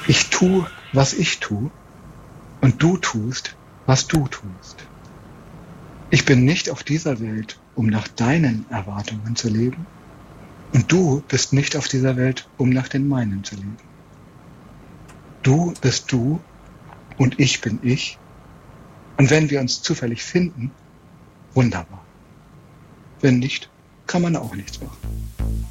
Ich tue, was ich tue, und du tust, was du tust. Ich bin nicht auf dieser Welt, um nach deinen Erwartungen zu leben, und du bist nicht auf dieser Welt, um nach den meinen zu leben. Du bist du und ich bin ich, und wenn wir uns zufällig finden, wunderbar. Wenn nicht, kann man auch nichts machen.